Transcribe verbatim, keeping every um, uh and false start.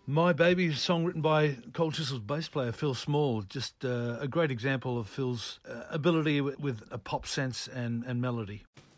My Baby, song written by Cold Chisel's bass player Phil Small, just uh, a great example of Phil's uh, ability with, with a pop sense and, and melody.